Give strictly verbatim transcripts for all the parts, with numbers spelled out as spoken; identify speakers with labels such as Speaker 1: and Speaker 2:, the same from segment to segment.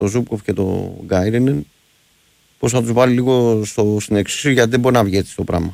Speaker 1: το Ζούπκοφ και το Γκάιρινεν, πώς θα τους βάλει λίγο στο, στην εξίσου, γιατί δεν μπορεί να βγει έτσι το πράγμα.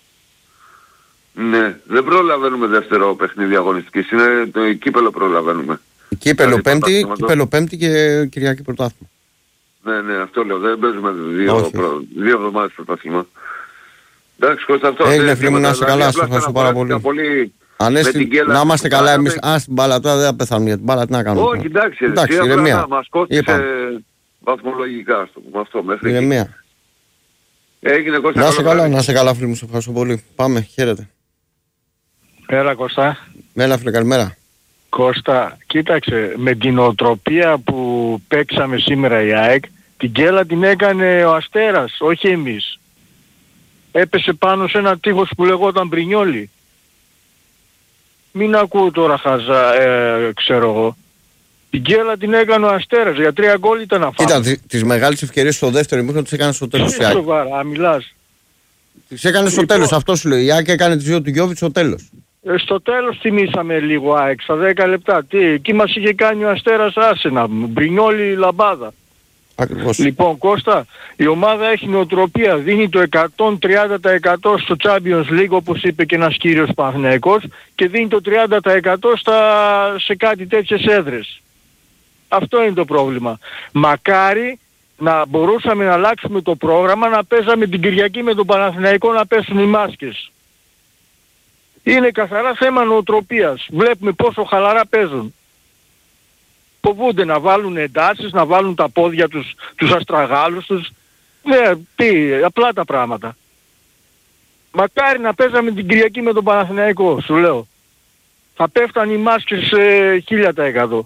Speaker 2: Ναι, δεν προλαβαίνουμε δεύτερο παιχνίδι αγωνιστικής, είναι το κύπελο προλαβαίνουμε.
Speaker 1: Κύπελο πέμπτη, κύπελο πέμπτη και Κυριακή πρωτάθλημα.
Speaker 2: Ναι, ναι, αυτό λέω, δεν παίζουμε δύο, προ... δύο εβδομάδες πρωτάθλημα. Εντάξει, Κώστα, αυτό.
Speaker 1: Έγινε φίλοι μου, να είσαι καλά, σας ευχαριστώ πάρα πολύ.
Speaker 2: πολύ...
Speaker 1: Ανέστη, να είμαστε καλά εμείς, ας την μπάλα τώρα δεν θα πεθάνουμε για την μπάλα, τι να κάνουμε.
Speaker 2: Όχι, εντάξει,
Speaker 1: εντάξει, ηρεμία.
Speaker 2: Μας κόστησε βαθμολογικά, στο πούμε αυτό, μέχρι
Speaker 1: ηρεμία.
Speaker 2: Έγινε, Κώστα.
Speaker 1: Να είσαι καλά, να είσαι καλά φίλοι μου, σε ευχαριστώ πολύ. Πάμε, χαίρετε.
Speaker 3: Έλα Κώστα.
Speaker 1: Έλα φίλε, καλημέρα.
Speaker 3: Κώστα, κοίταξε, με την οτροπία που παίξαμε σήμερα η ΑΕΚ, την γκέλα την έκανε ο Αστέρας, όχι εμείς. Έπεσε πάνω σε ένα τείχος που λεγόταν Μπρινιόλι. Μην ακούω τώρα χαζά, ε, ξέρω εγώ. Την γκέλα την έκανε ο Αστέρας, για τρία γκόλ ήταν να φάμε.
Speaker 1: Κοίτα, τις μεγάλες ευκαιρίες στο δεύτερο ημίχρονο τις έκανε στο τέλος.
Speaker 3: Τι σοβαρά, μιλάς.
Speaker 1: Τις έκανε στο
Speaker 3: λοιπόν,
Speaker 1: τέλος, αυτό σου λέει. Η ΑΕΚ έκανε τις δύο του Γιώβιτ στο τέλος.
Speaker 3: Ε, στο τέλος θυμήσαμε λίγο ΑΕΚ, στα δέκα λεπτά. Τι, εκεί μας είχε κάνει ο Αστέρας Άσενα, Μπρινιόλι Λαμπάδα.
Speaker 1: Ακριβώς.
Speaker 3: Λοιπόν Κώστα, η ομάδα έχει νοοτροπία, δίνει το εκατόν τριάντα τοις εκατό στο Champions League όπως είπε και ένας κύριος Παναθηναϊκός και δίνει το τριάντα τοις εκατό στα, σε κάτι τέτοιες έδρες. Αυτό είναι το πρόβλημα. Μακάρι να μπορούσαμε να αλλάξουμε το πρόγραμμα, να παίζαμε την Κυριακή με τον Παναθηναϊκό να πέσουν οι μάσκες. Είναι καθαρά θέμα νοοτροπίας. Βλέπουμε πόσο χαλαρά παίζουν. Φοβούνται να βάλουν εντάσεις, να βάλουν τα πόδια τους, τους αστραγάλους τους. Ναι, τι, απλά τα πράγματα. Μακάρι να παίζαμε την Κυριακή με τον Παναθηναϊκό, σου λέω. Θα πέφταν οι μάσκες σε χίλια τοις εκατό.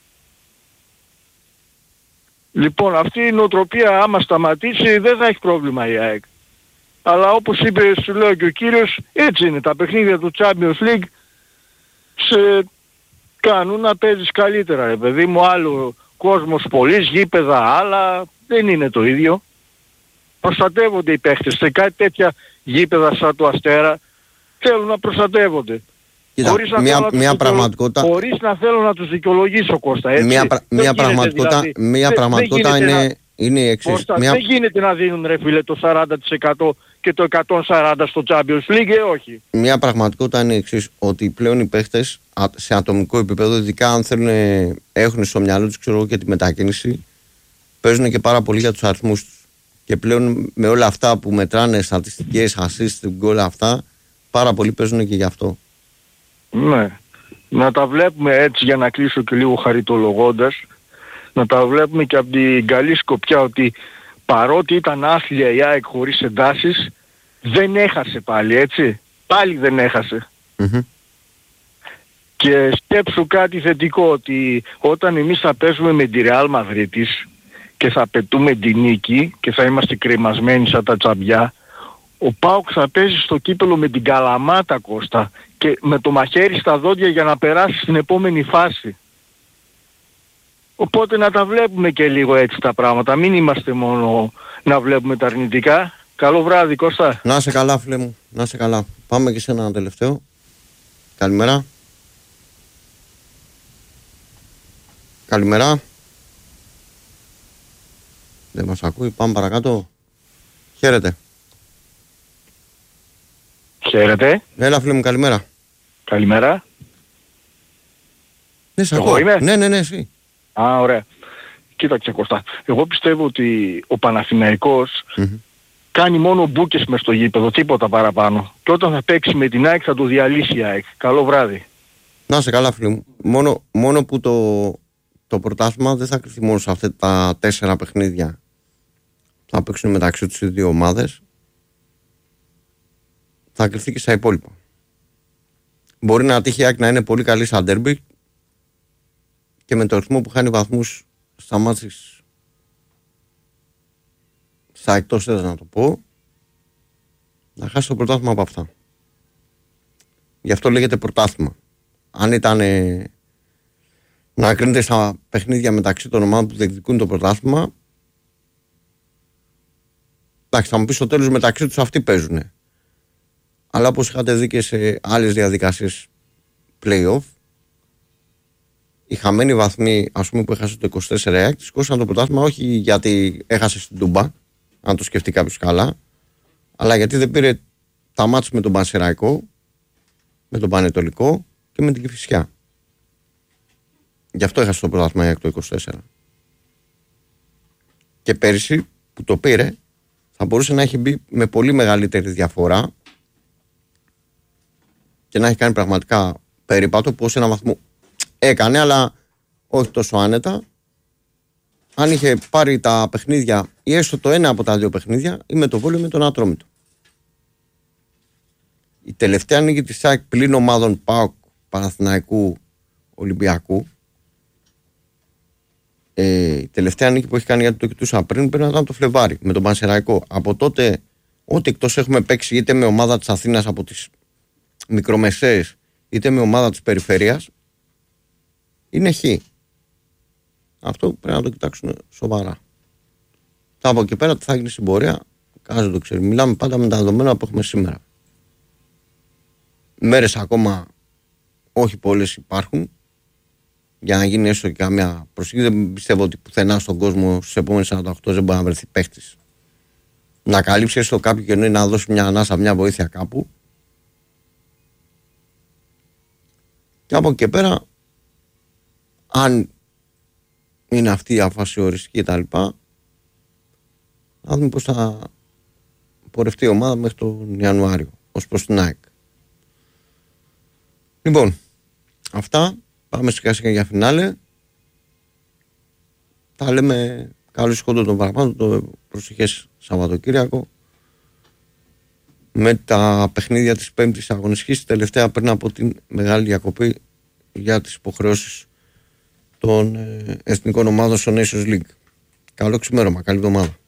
Speaker 3: Λοιπόν, αυτή η νοοτροπία άμα σταματήσει δεν θα έχει πρόβλημα η ΑΕΚ. Αλλά όπως είπε, σου λέω και ο κύριος, έτσι είναι τα παιχνίδια του Champions League σε κάνουν να παίζεις καλύτερα, ρε παιδί μου, άλλο κόσμος πολλής, γήπεδα άλλα, δεν είναι το ίδιο. Προστατεύονται οι παίχτες, σε κάτι τέτοια γήπεδα σαν το Αστέρα θέλουν να προστατεύονται.
Speaker 1: Κοίτα,
Speaker 3: χωρίς να,
Speaker 1: μια,
Speaker 3: θέλω
Speaker 1: μια
Speaker 3: να
Speaker 1: πραγματικότητα...
Speaker 3: χωρίς να θέλω να τους δικαιολογήσω, Κώστα, έτσι.
Speaker 1: Μια, πρα... μια πραγματικότητα,
Speaker 3: δηλαδή.
Speaker 1: μια
Speaker 3: δεν,
Speaker 1: πραγματικότητα
Speaker 3: δεν
Speaker 1: είναι,
Speaker 3: να...
Speaker 1: είναι η εξής.
Speaker 3: Κώστα,
Speaker 1: μια...
Speaker 3: δεν γίνεται να δίνουν ρε φίλε το σαράντα τοις εκατό και το εκατόν σαράντα τοις εκατό στο Champions League, ε, όχι.
Speaker 1: Μια πραγματικότητα είναι η εξής, ότι πλέον οι παίχτες σε ατομικό επίπεδο, ειδικά αν θέλουν, έχουν στο μυαλό τους ξέρω, και τη μετακίνηση, παίζουν και πάρα πολύ για τους αριθμούς τους. Και πλέον με όλα αυτά που μετράνε, στατιστικές, assist, goal, αυτά, πάρα πολλοί παίζουν και γι' αυτό.
Speaker 3: Ναι. Να τα βλέπουμε έτσι, για να κλείσω και λίγο χαριτολογώντας, να τα βλέπουμε και από την καλή σκοπιά ότι παρότι ήταν άθλια η ΑΕΚ χωρίς εντάσεις, δεν έχασε πάλι, έτσι. Πάλι δεν έχασε.
Speaker 1: Mm-hmm.
Speaker 3: Και σκέψου κάτι θετικό, ότι όταν εμείς θα παίζουμε με τη Real Μαδρίτης και θα πετούμε τη νίκη και θα είμαστε κρεμασμένοι σαν τα τσαμπιά, ο ΠΑΟΚ θα παίζει στο κύπελο με την Καλαμάτα, Κώστα, και με το μαχαίρι στα δόντια για να περάσει στην επόμενη φάση. Οπότε να τα βλέπουμε και λίγο έτσι τα πράγματα. Μην είμαστε μόνο να βλέπουμε τα αρνητικά. Καλό βράδυ, Κώστα.
Speaker 1: Να είσαι καλά, φίλε μου. Να είσαι καλά. Πάμε και σε ένα τελευταίο. Καλημέρα. Καλημέρα. Δεν μας ακούει. Πάμε παρακάτω. Χαίρετε.
Speaker 3: Χαίρετε.
Speaker 1: Έλα, φίλε μου, καλημέρα.
Speaker 3: Καλημέρα.
Speaker 1: Ναι, σε
Speaker 3: Εγώ
Speaker 1: ακούω.
Speaker 3: είμαι.
Speaker 1: Ναι, ναι, ναι, εσύ.
Speaker 3: Α, ωραία. Κοίταξε, Κώστα. Εγώ πιστεύω ότι ο Παναθηναϊκός
Speaker 1: Mm-hmm.
Speaker 3: κάνει μόνο μπούκες μες στο γήπεδο, τίποτα παραπάνω. Και όταν θα παίξει με την ΑΕΚ θα το διαλύσει η ΑΕΚ. Καλό βράδυ.
Speaker 1: Να είσαι καλά, φίλε μου. Μόνο, μόνο που το, το πρωτάθλημα δεν θα κρυφθεί μόνο σε αυτά τα τέσσερα παιχνίδια. Θα παίξουν μεταξύ τους οι δύο ομάδες. Θα κρυφθεί και στα υπόλοιπα. Μπορεί να τύχει η ΑΕΚ να είναι πολύ καλή σαν ντέρμπι και με το ρυθμό που χάνει βαθμούς στα μάτσεις, στα εκτός έδρας να το πω, να χάσει το πρωτάθλημα από αυτά. Γι' αυτό λέγεται πρωτάθλημα. Αν ήταν ε, να κρίνεται στα παιχνίδια μεταξύ των ομάδων που διεκδικούν το πρωτάθλημα, εντάξει, θα μου πει στο τέλος μεταξύ τους αυτοί παίζουν. Αλλά όπως είχατε δει και σε άλλες διαδικασίες play-off, οι χαμένοι βαθμοί, ας πούμε, που έχασε το είκοσι τέσσερα η ΑΕΚ, τη σηκώσαν το πρωτάθλημα όχι γιατί έχασε στην Τούμπα, αν το σκεφτεί κάποιος καλά, αλλά γιατί δεν πήρε τα μάτς με τον Πανσεραϊκό, με τον Πανετολικό και με την Κηφισιά. Γι' αυτό έχασε το πρωτάθλημα η ΑΕΚ το είκοσι τέσσερα. Και πέρυσι που το πήρε, θα μπορούσε να έχει μπει με πολύ μεγαλύτερη διαφορά και να έχει κάνει πραγματικά περίπατο που ως ένα βαθμό έκανε, αλλά όχι τόσο άνετα. Αν είχε πάρει τα παιχνίδια ή έστω το ένα από τα δύο παιχνίδια ή με το Βόλιο ή με τον Ατρόμητο. Η τελευταία νίκη της ΑΕΚ πλην ομάδων ΠΑΟΚ, Παναθηναϊκού, Ολυμπιακού, ε, η τελευταία νίκη που έχει κάνει, γιατί το κοιτούσα πριν, πρέπει να ήταν το Φλεβάρι με τον Πανσεραϊκό. Από τότε, ό,τι εκτός έχουμε παίξει είτε με ομάδα της Αθήνας από τις μικρομεσαίες είτε με ομάδα της περιφέρειας, είναι χ. Αυτό πρέπει να το κοιτάξουν σοβαρά. Θα από εκεί πέρα τι θα γίνει στην πορεία, κανένας δεν το ξέρει. Μιλάμε πάντα με τα δεδομένα που έχουμε σήμερα. Μέρες ακόμα όχι πολλές υπάρχουν για να γίνει έστω και καμία προσοχή. Δεν πιστεύω ότι πουθενά στον κόσμο στους επόμενους σαράντα οκτώ δεν μπορεί να βρεθεί παίχτης να καλύψει έστω κάποιο κενό ή να δώσει μια ανάσα, μια βοήθεια κάπου. Και από εκεί πέρα, αν είναι αυτή η αφάση οριστική κτλ., να δούμε πώς θα πορευτεί η ομάδα μέχρι τον Ιανουάριο ως προς την ΑΕΚ. Λοιπόν, αυτά. Πάμε σιγά σιγά για φινάλε. Θα λέμε καλώς σχόντων των πραγμάτων το προσεχές Σαββατοκύριακο με τα παιχνίδια της πέμπτης αγωνιστικής, τελευταία πριν από την μεγάλη διακοπή για τις υποχρεώσεις των εθνικών ομάδων στο Nations League. Καλό ξημέρωμα, καλή εβδομάδα.